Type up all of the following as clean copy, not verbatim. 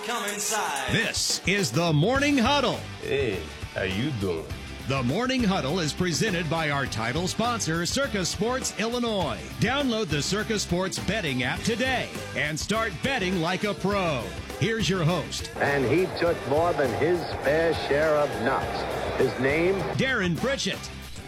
come inside. This is the Morning Huddle. Hey, how you doing? The Morning Huddle is presented by our title sponsor, Circus Sports Illinois. Download the Circus Sports betting app today and start betting like a pro. Here's your host. And he took more than his fair share of knocks. His name? Darren Pritchett.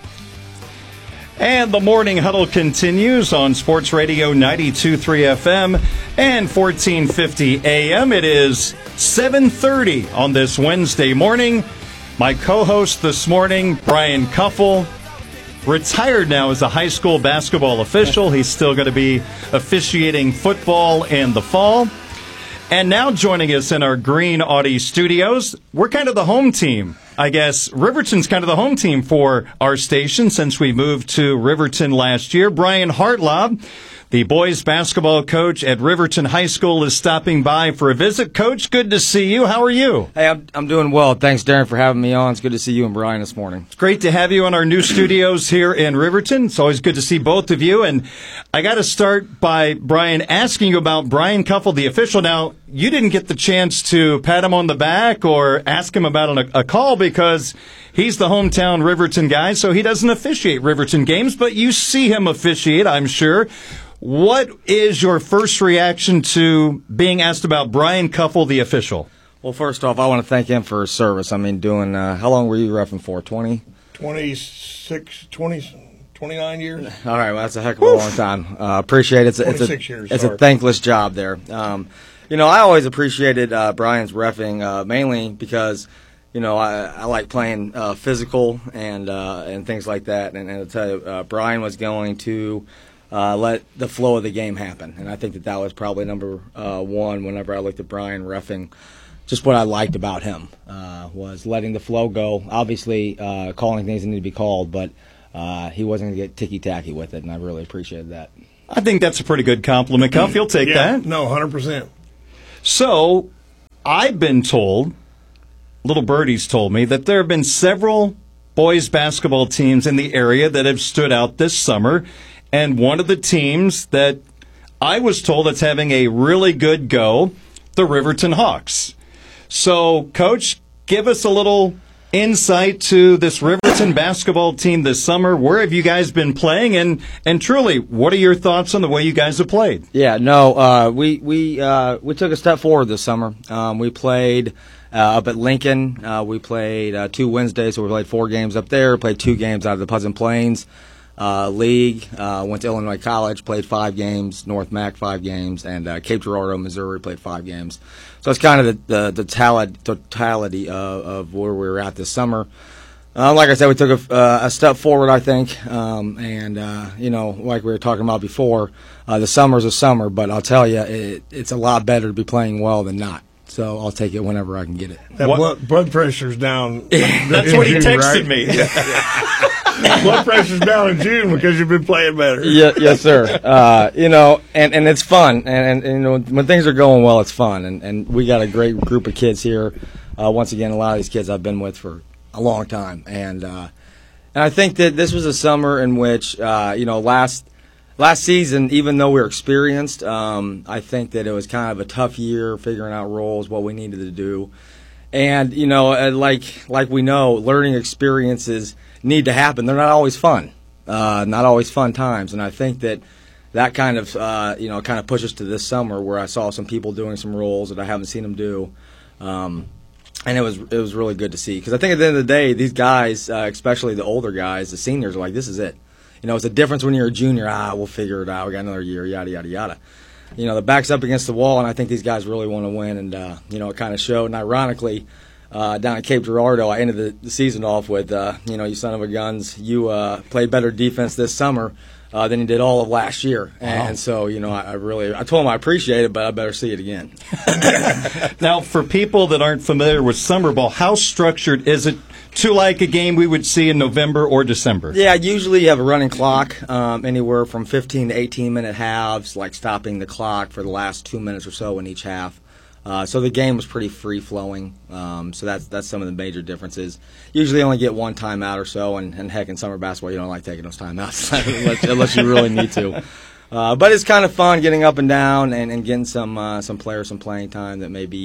And the Morning Huddle continues on Sports Radio 92.3 FM and 1450 AM. It is 7:30 on this Wednesday morning. My co-host this morning, Brian Kuffel, retired now as a high school basketball official. He's still going to be officiating football in the fall. And now joining us in our Green Audi studios, we're kind of the home team. I guess Riverton's kind of the home team for our station since we moved to Riverton last year. Brian Hartlaub, the boys basketball coach at Riverton High School, is stopping by for a visit. Coach, good to see you. How are you? Hey, I'm doing well. Thanks, Darren, for having me on. It's good to see you and Brian this morning. It's great to have you in our new studios here in Riverton. It's always good to see both of you. And I got to start by, Brian, asking you about Brian Kuffel, the official. Now, you didn't get the chance to pat him on the back or ask him about a call because he's the hometown Riverton guy, so he doesn't officiate Riverton games, but you see him officiate, I'm sure. What is your first reaction to being asked about Brian Kuffel, the official? Well, first off, I want to thank him for his service. I mean, how long were you reffing for, 20? 29 years. All right, well, that's a heck of a long time. Appreciate it. It's a thankless job there. I always appreciated Brian's reffing, mainly because, I like playing physical and things like that. And I'll tell you, Brian was going to let the flow of the game happen. And I think that was probably number one whenever I looked at Brian reffing. Just what I liked about him was letting the flow go. Obviously, calling things that need to be called, but he wasn't going to get ticky-tacky with it, and I really appreciated that. I think that's a pretty good compliment, Cuff. You'll take that. No, 100%. So, I've been told, little birdies told me, that there have been several boys basketball teams in the area that have stood out this summer, and one of the teams that I was told that's having a really good go, the Riverton Hawks. So, Coach, give us a little insight to this Riverton basketball team this summer. Where have you guys been playing? And truly, what are your thoughts on the way you guys have played? Yeah, no, we took a step forward this summer. We played up at Lincoln. We played 2 Wednesdays, so we played 4 games up there. Played 2 games out of the Pleasant Plains League. Went to Illinois College, played 5 games. North Mac 5 games, and Cape Girardeau, Missouri, played 5 games. So it's kind of the totality of where we were at this summer. Like I said, we took a step forward, I think, like we were talking about before, the summer's a summer, but I'll tell you, it's a lot better to be playing well than not. So I'll take it whenever I can get it. That blood pressure's down. That's what he texted me. Blood pressure's down in June because you've been playing better. Yes, sir. And it's fun. And when things are going well, it's fun. And we got a great group of kids here. Once again, a lot of these kids I've been with for a long time. And I think that this was a summer in which, last season, even though we were experienced, I think that it was kind of a tough year figuring out roles, what we needed to do. And, like we know, learning experiences need to happen. They're not always fun, not always fun times. And I think that kind of pushes to this summer where I saw some people doing some roles that I haven't seen them do. And it was really good to see. Because I think at the end of the day, these guys, especially the older guys, the seniors, are like, this is it. It's a difference when you're a junior. We'll figure it out. We got another year, yada, yada, yada. The back's up against the wall, and I think these guys really want to win. And, it kind of showed. And ironically, down at Cape Girardeau, I ended the season off with, you son of a guns, you played better defense this summer than you did all of last year. And so, I told him I appreciate it, but I better see it again. Now, for people that aren't familiar with summer ball, how structured is it to like a game we would see in November or December? Yeah, usually you have a running clock, anywhere from 15 to 18-minute halves, like stopping the clock for the last 2 minutes or so in each half. So the game was pretty free-flowing. So that's some of the major differences. Usually only get one timeout or so, and heck, in summer basketball, you don't like taking those timeouts unless you really need to. But it's kind of fun getting up and down and getting some players some playing time that maybe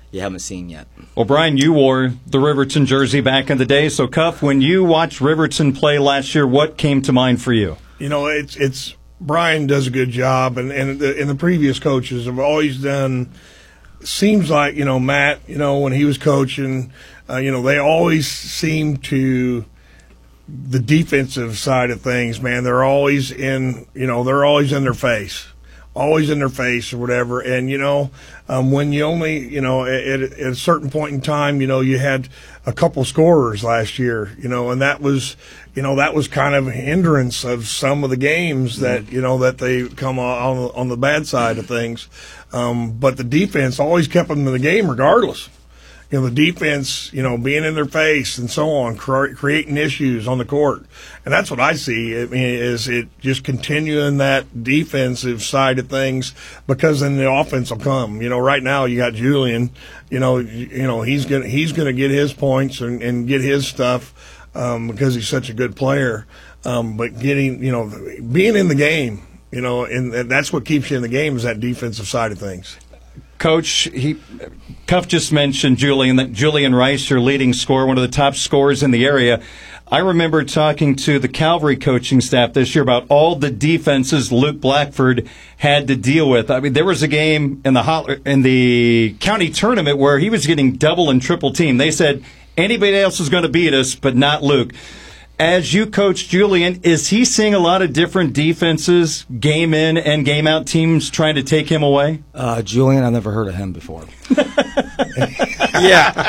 you haven't seen yet. Well, Brian, you wore the Riverton jersey back in the day. So, Cuff, when you watched Riverton play last year, what came to mind for you? You know, it's Brian does a good job, and the previous coaches have always done. Seems like, you know, Matt, you know, when he was coaching, you know, they always seem to the defensive side of things, man. They're always in their face. Always in their face or whatever. And, you know, when you only, you know, at a certain point in time, you know, you had a couple scorers last year, you know, and that was kind of a hindrance of some of the games that, you know, that they come on the bad side of things. But the defense always kept them in the game regardless. You know, the defense, you know, being in their face and so on, creating issues on the court. And that's what I see. I mean, is it just continuing that defensive side of things, because then the offense will come. You know, right now you got Julian, you know, he's gonna get his points and get his stuff, because he's such a good player. But getting, you know, being in the game, you know, and that's what keeps you in the game, is that defensive side of things. Coach, Cuff just mentioned Julian Rice, your leading scorer, one of the top scorers in the area. I remember talking to the Calvary coaching staff this year about all the defenses Luke Blackford had to deal with. I mean, there was a game in the county tournament where he was getting double and triple team. They said anybody else is going to beat us, but not Luke. As you coach Julian, is he seeing a lot of different defenses, game in and game out teams trying to take him away? Julian, I've never heard of him before. Yeah.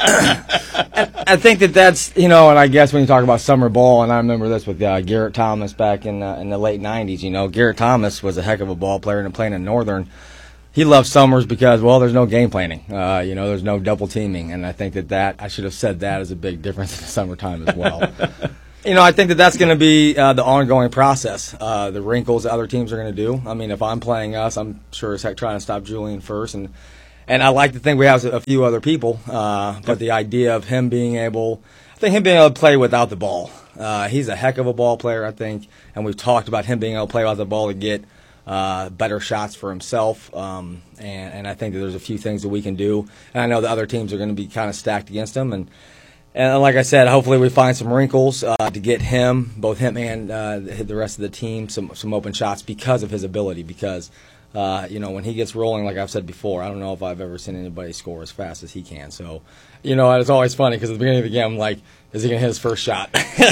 I think that's, you know, and I guess when you talk about summer ball, and I remember this with Garrett Thomas back in the late 90s, you know, Garrett Thomas was a heck of a ball player and playing in Northern. He loves summers because, well, there's no game planning. You know, there's no double teaming. And I think that I should have said that as a big difference in the summertime as well. You know, I think that's going to be the ongoing process. The wrinkles that other teams are going to do. I mean, if I'm playing us, I'm sure as heck trying to stop Julian first. And I like to think we have a few other people. But the idea of him being able to play without the ball. He's a heck of a ball player, I think. And we've talked about him being able to play without the ball to get better shots for himself. And I think that there's a few things that we can do. And I know the other teams are going to be kind of stacked against him. And like I said, hopefully we find some wrinkles to get both him and the rest of the team, some open shots because of his ability. Because, you know, when he gets rolling, like I've said before, I don't know if I've ever seen anybody score as fast as he can. So, you know, it's always funny because at the beginning of the game, I'm like, is he going to hit his first shot? Find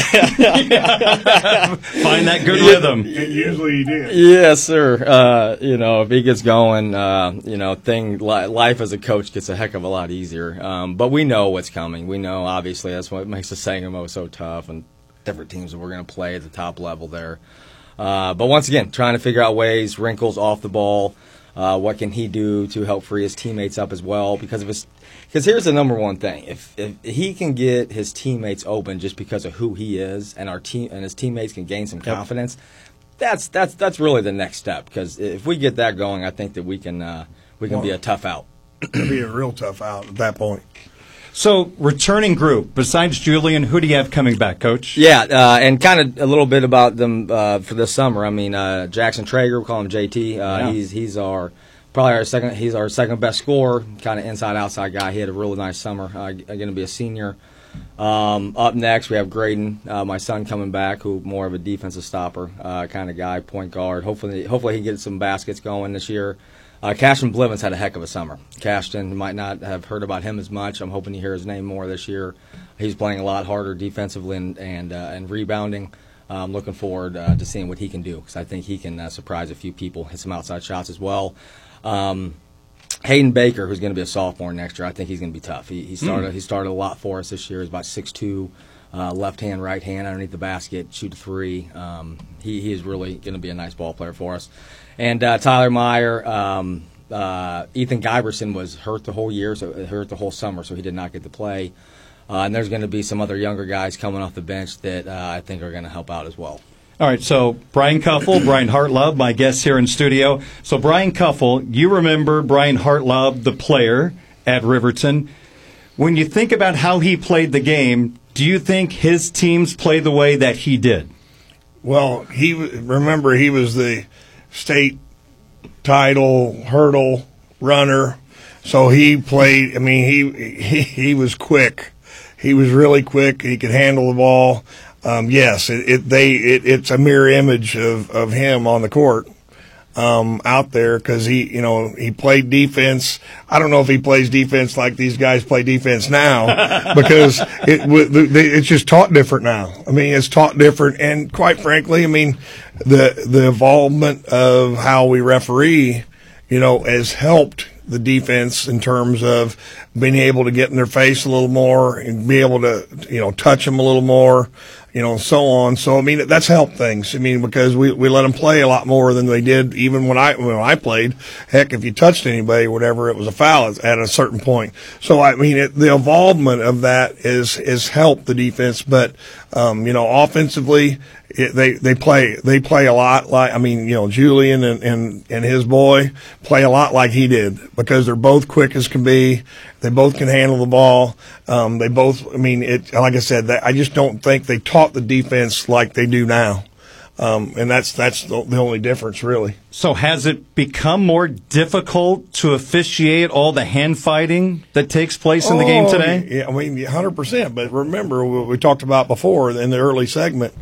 that good rhythm. Usually he did. Yes, sir. You know, if he gets going, you know, life as a coach gets a heck of a lot easier. But we know what's coming. We know, obviously, that's what makes the Sangamo so tough, and different teams that we're going to play at the top level there. But once again, trying to figure out ways, wrinkles off the ball. What can he do to help free his teammates up as well? Because here's the number one thing: if he can get his teammates open just because of who he is, and his teammates can gain some confidence, that's really the next step. Because if we get that going, I think that we can be a tough out. It'll be a real tough out at that point. So, returning group, besides Julian, who do you have coming back, Coach? Yeah, and kind of a little bit about them for this summer. I mean, Jackson Traeger, we call him JT. He's our second best scorer, kind of inside-outside guy. He had a really nice summer. Going to be a senior. Up next, we have Graydon, my son, coming back, who more of a defensive stopper kind of guy, point guard. Hopefully he gets some baskets going this year. Cashton Blivens had a heck of a summer. Cashton, might not have heard about him as much. I'm hoping to hear his name more this year. He's playing a lot harder defensively and rebounding. I'm looking forward to seeing what he can do, because I think he can surprise a few people, hit some outside shots as well. Hayden Baker, who's going to be a sophomore next year, I think he's going to be tough. He started a lot for us this year. He's about 6'2", left hand, right hand, underneath the basket, shoot a three. He is really going to be a nice ball player for us. And Tyler Meyer, Ethan Giberson was hurt the whole year, hurt the whole summer, so he did not get to play. And there's going to be some other younger guys coming off the bench that I think are going to help out as well. All right, so Brian Kuffel, Brian Hartlove, my guest here in studio. So Brian Kuffel, you remember Brian Hartlove, the player at Riverton. When you think about how he played the game, do you think his teams play the way that he did? Well, he was the state title hurdle runner. So he played. I mean, he was quick. He was really quick. He could handle the ball. Yes, it's a mirror image of him on the court. Out there, because he played defense. I don't know if he plays defense like these guys play defense now, because it's just taught different now. I mean, it's taught different, and quite frankly, I mean, the involvement of how we referee, has helped the defense in terms of being able to get in their face a little more and be able to, touch them a little more. So on. So, I mean, that's helped things. I mean, because we let them play a lot more than they did even when I played. Heck, if you touched anybody, whatever, it was a foul at a certain point. So, I mean, the involvement of that is helped the defense. But, offensively, they play a lot like, I mean, Julian and his boy play a lot like he did, because they're both quick as can be. They both can handle the ball. They both, I mean, like I said, I just don't think they taught the defense like they do now. And that's the only difference, really. So has it become more difficult to officiate all the hand fighting that takes place in the game today? Yeah, I mean, 100%. But remember what we talked about before in the early segment.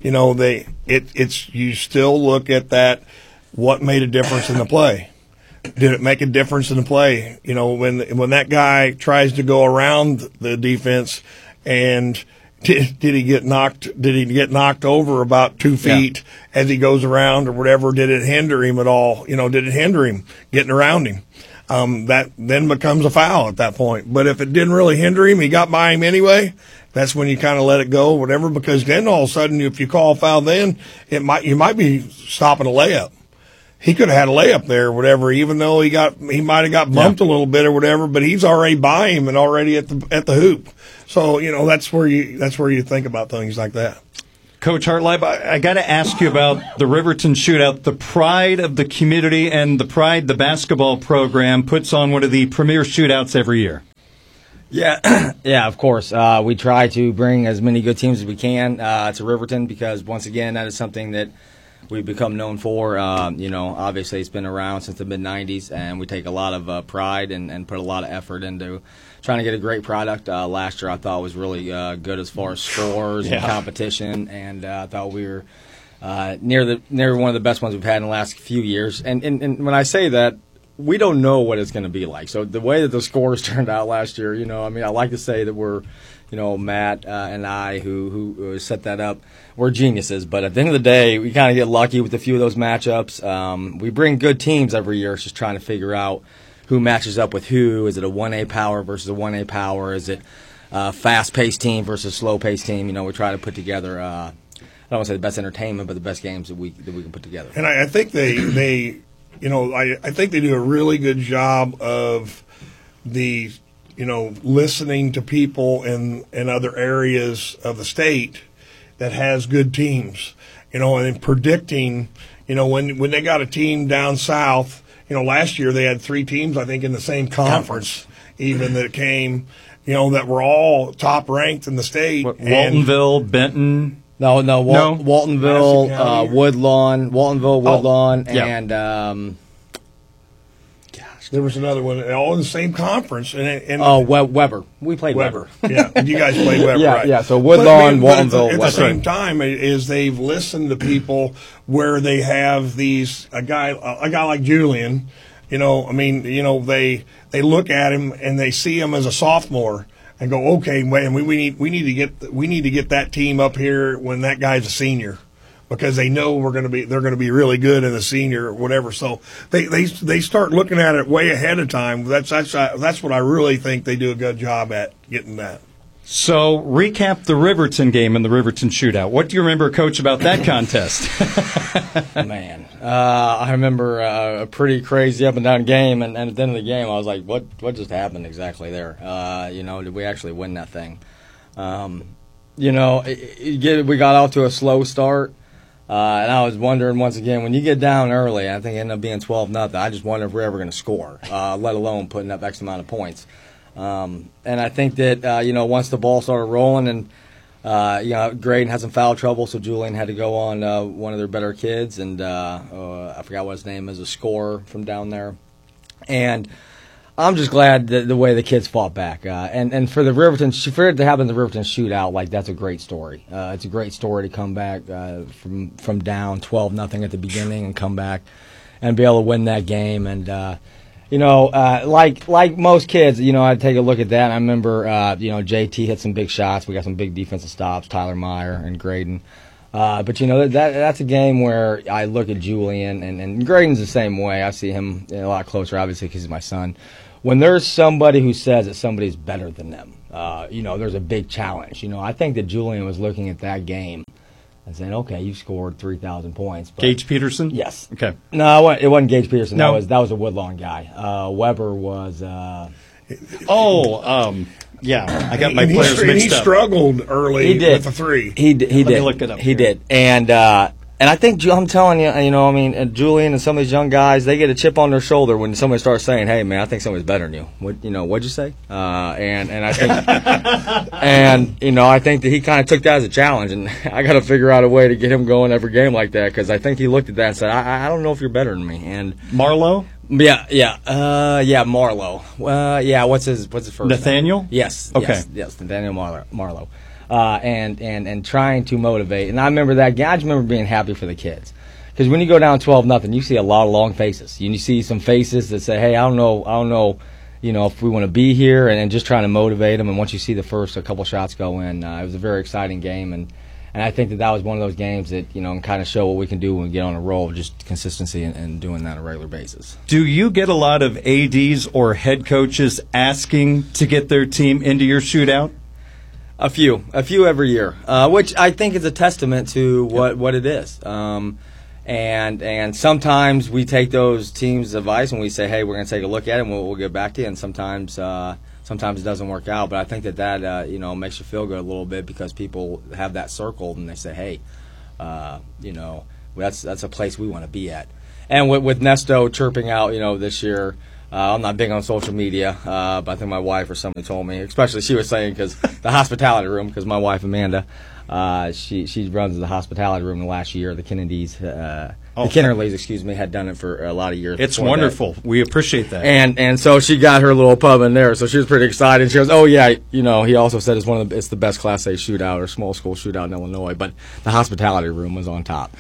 You still look at that. What made a difference in the play? Did it make a difference in the play? When that guy tries to go around the defense, and did he get knocked over about 2 feet as he goes around or whatever? Did it hinder him at all? Did it hinder him getting around him? That then becomes a foul at that point. But if it didn't really hinder him, he got by him anyway. That's when you kind of let it go, whatever. Because then all of a sudden, if you call a foul, then you might be stopping a layup. He could have had a layup there or whatever, even though he might have got bumped a little bit or whatever, but he's already by him and already at the hoop. So, that's where you think about things like that. Coach Hartlieb, I got to ask you about the Riverton Shootout, the pride of the community, and the pride the basketball program puts on one of the premier shootouts every year. Yeah, yeah, of course. We try to bring as many good teams as we can to Riverton, because once again, that is something that we've become known for. Obviously it's been around since the mid-'90s, and we take a lot of pride and put a lot of effort into trying to get a great product. Last year I thought was really good as far as scores and competition, and I thought we were near one of the best ones we've had in the last few years. And when I say that, we don't know what it's going to be like. So the way that the scores turned out last year, I like to say that we're, Matt and I, who set that up, we're geniuses. But at the end of the day, we kind of get lucky with a few of those matchups. We bring good teams every year. It's just trying to figure out who matches up with who. Is it a 1A power versus a 1A power? Is it a fast-paced team versus a slow-paced team? We try to put together, I don't want to say the best entertainment, but the best games that we can put together. And I think they I think they do a really good job of listening to people in other areas of the state that has good teams, and predicting, when they got a team down south, last year they had 3 teams, I think, in the same conference, even that came, that were all top ranked in the state. Waltonville, Benton. No, Waltonville, Woodlawn, and there was another one, all in the same conference. Weber. We played Weber. Yeah, you guys played Weber, right? Yeah, so Woodlawn, Waltonville, At the same time, is they've listened to people where they have a guy like Julian. They look at him and they see him as a sophomore and go, okay, man, we need to get that team up here when that guy's a senior, because they know they're going to be really good in the senior or whatever. So they start looking at it way ahead of time. That's what I really think they do a good job at, getting that. So recap the Riverton game and the Riverton Shootout. What do you remember, Coach, about that contest? Man, I remember a pretty crazy up and down game, and at the end of the game, I was like, "What just happened exactly there? Did we actually win that thing?" We got off to a slow start. And I was wondering, once again, when you get down early, I think it ended up being 12-0. I just wonder if we're ever going to score, let alone putting up X amount of points. And I think that, once the ball started rolling and, Graydon had some foul trouble, so Julian had to go on one of their better kids, and I forgot what his name is, a scorer from down there. And I'm just glad that the way the kids fought back, and for the for it to happen in the Riverton shootout, like that's a great story. It's a great story to come back from down 12-0 at the beginning and come back and be able to win that game. And like most kids, I'd take a look at that. And I remember JT hit some big shots. We got some big defensive stops, Tyler Meyer and Graydon. But that's a game where I look at Julian and Graydon's the same way. I see him a lot closer, obviously, because he's my son. When there's somebody who says that somebody's better than them, there's a big challenge. I think that Julian was looking at that game and saying, "Okay, you scored 3,000 points." But Gage Peterson? Yes. Okay. No, it wasn't Gage Peterson. No. That was a Woodlawn guy. Weber was. Yeah, I got my and players mixed he up. struggled early with the three. He did. Let me look it up He here. did. And I think, I'm telling you, Julian and some of these young guys, they get a chip on their shoulder when somebody starts saying, "Hey, man, I think somebody's better than you." What'd you say? And I think, I think that he kind of took that as a challenge, and I got to figure out a way to get him going every game like that, because I think he looked at that and said, I don't know if you're better than me. And Marlowe? Yeah, Marlowe. What's his first name? Nathaniel? Yes. Okay. Yes, Nathaniel Marlowe. And trying to motivate. And I remember that game. I just remember being happy for the kids. Because when you go down 12-0, you see a lot of long faces. You see some faces that say, "Hey, I don't know, if we want to be here," and just trying to motivate them. And once you see the first a couple shots go in, it was a very exciting game. And I think that was one of those games that, can kind of show what we can do when we get on a roll, just consistency and doing that on a regular basis. Do you get a lot of ADs or head coaches asking to get their team into your shootout? A few every year, which I think is a testament to what it is. And sometimes we take those teams' advice and we say, "Hey, we're going to take a look at it and we'll get back to you." And sometimes it doesn't work out. But I think that makes you feel good a little bit, because people have that circled and they say, "Hey, that's a place we want to be at." And with Nesto chirping out, this year. I'm not big on social media, but I think my wife or somebody told me, especially she was saying, because the hospitality room, because my wife Amanda, she runs the hospitality room the last year. The Kennedys, the Kennerleys, had done it for a lot of years. It's wonderful. We appreciate that. And so she got her little pub in there, so she was pretty excited. She goes, "Oh yeah, he also said it's the best Class A shootout or small school shootout in Illinois, but the hospitality room was on top."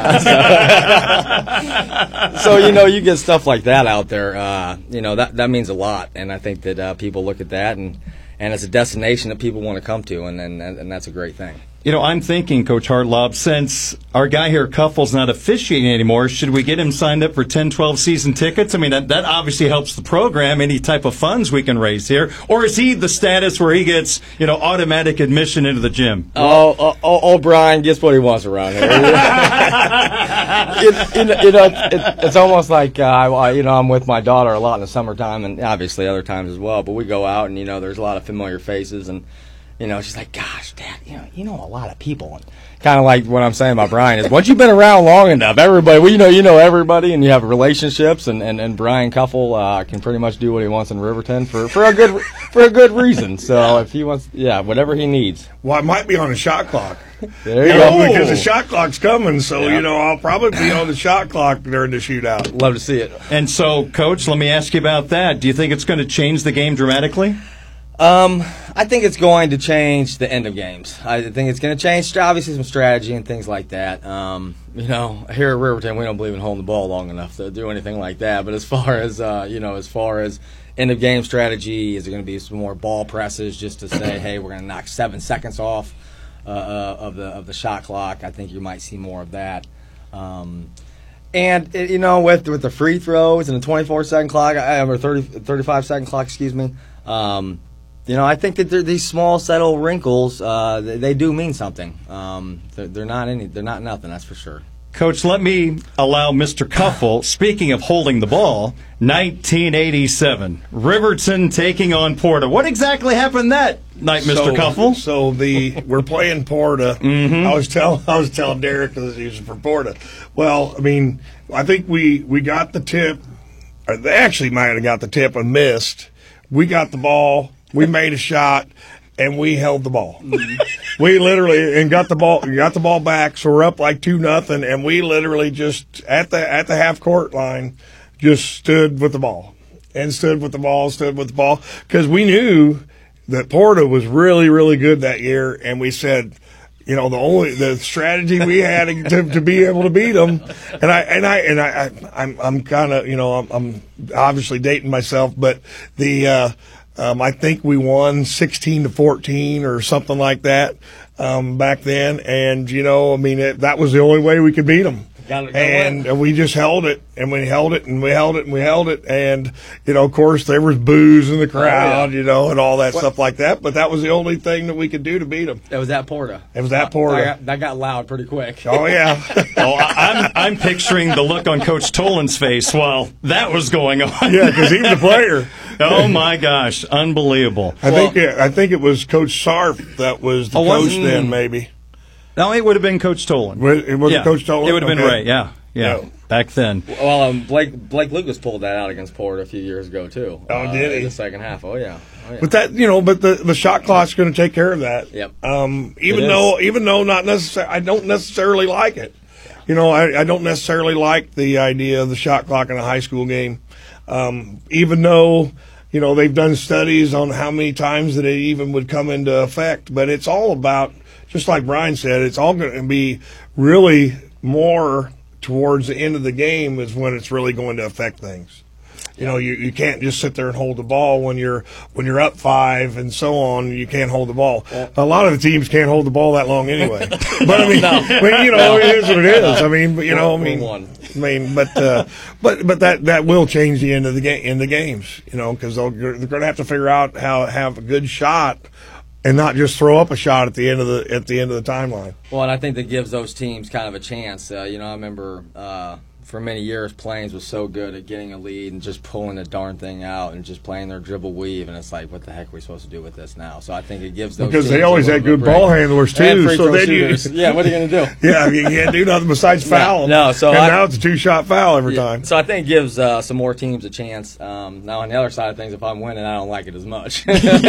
So you get stuff like that out there. That means a lot, and I think that people look at that and it's a destination that people want to come to, and that's a great thing. I'm thinking, Coach Hartlob, since our guy here, Kuffel's not officiating anymore, should we get him signed up for 10-12 season tickets? I mean, that obviously helps the program, any type of funds we can raise here. Or is he the status where he gets, automatic admission into the gym? Brian gets what he wants around here. It's almost like, I'm with my daughter a lot in the summertime, and obviously other times as well, but we go out and, there's a lot of familiar faces, and she's like, "Gosh, Dad, you know a lot of people." And kind of like what I'm saying about Brian is, once you've been around long enough, everybody, you know everybody, and you have relationships. And Brian Kuffel can pretty much do what he wants in Riverton for a good reason. So if he wants, whatever he needs. Well, I might be on a shot clock. There you go. Because the shot clock's coming, so I'll probably be on the shot clock during the shootout. Love to see it. And so, Coach, let me ask you about that. Do you think it's going to change the game dramatically? I think it's going to change the end of games. I think it's going to change, obviously, some strategy and things like that. Here at Riverton, we don't believe in holding the ball long enough to do anything like that. But as far as end of game strategy, is it going to be some more ball presses just to say, "Hey, we're going to knock 7 seconds off of the shot clock"? I think you might see more of that. And with the free throws and the 24-second clock, or 35-second clock, excuse me. I think that these small, subtle wrinkles, they do mean something. They're not nothing, that's for sure. Coach, let me allow Mr. Kuffel, speaking of holding the ball, 1987, Riverton taking on Porta. What exactly happened that night, Mr. Kuffel? So we're playing Porta. Mm-hmm. I was telling Derek because he was from Porta. Well, I mean, I think we got the tip. Or they actually might have got the tip and missed. We got the ball. We made a shot, and we held the ball. We literally got the ball back, so we're up like 2-0, and we literally just at the half court line just stood with the ball. and stood with the ball, because we knew that Porta was really, really good that year, and we said, you know, the strategy we had to be able to beat them, I'm kind of, you know, I'm obviously dating myself, but I think we won 16-14 or something like that back then, and you know, I mean, that was the only way we could beat them. And we just held it, and we held it, and we held it, and we held it, and you know, of course, there was booze in the crowd, you know, and all that stuff like that. But that was the only thing that we could do to beat them. It was at Porta. It was at Porta. That got loud pretty quick. Oh yeah. I'm picturing the look on Coach Tolan's face while that was going on. Yeah, because he was a player. Oh my gosh, unbelievable! I think it was Coach Sarf that was the coach then, maybe. No, it would have been Coach Tolan. It wasn't Coach Tolan? It would have been Ray, yeah, back then. Well, Blake Lucas pulled that out against Porter a few years ago, too. Oh, did he? In the second half, oh, yeah. But that, you know, the shot clock's going to take care of that. Yep. Even though not necessarily, I don't necessarily like it. You know, I don't necessarily like the idea of the shot clock in a high school game. Even though, you know, they've done studies on how many times that it even would come into effect. But it's all about, just like Brian said, it's all going to be really more towards the end of the game is when it's really going to affect things. You know, you can't just sit there and hold the ball when you're up 5 and so on. You can't hold the ball. A lot of the teams can't hold the ball that long anyway. But I mean, you know, it is what it is. I mean, but, you know, but that will change the end of the game in the games. You know, because they're going to have to figure out how to have a good shot and not just throw up a shot at the end of the timeline. Well, and I think that gives those teams kind of a chance. You know, I remember for many years, Plains was so good at getting a lead and just pulling the darn thing out and just playing their dribble weave, and it's like, what the heck are we supposed to do with this now? So I think it gives those because teams they always had good ball handlers too. So then yeah, what are you going to do? Yeah, you can't do nothing besides foul them. No, so now it's a 2-shot foul every time. So I think it gives some more teams a chance. Now on the other side of things, if I'm winning, I don't like it as much.